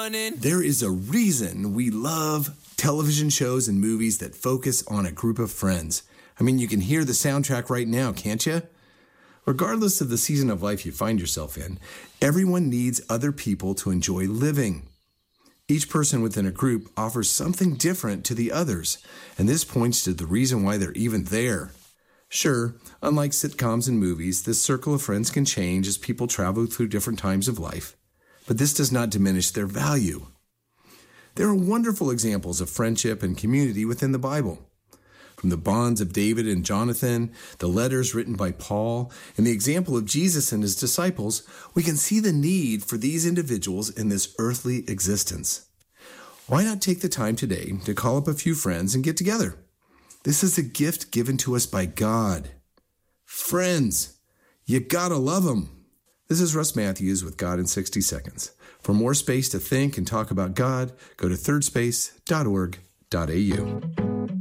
running. There is a reason we love television shows and movies that focus on a group of friends. I mean, you can hear the soundtrack right now, can't you? Regardless of the season of life you find yourself in, everyone needs other people to enjoy living. Each person within a group offers something different to the others, and this points to the reason why they're even there. Sure, unlike sitcoms and movies, this circle of friends can change as people travel through different times of life, but this does not diminish their value. There are wonderful examples of friendship and community within the Bible. From the bonds of David and Jonathan, the letters written by Paul, and the example of Jesus and his disciples, we can see the need for these individuals in this earthly existence. Why not take the time today to call up a few friends and get together? This is a gift given to us by God. Friends, you gotta love them. This is Russ Matthews with God in 60 Seconds. For more space to think and talk about God, go to thirdspace.org.au.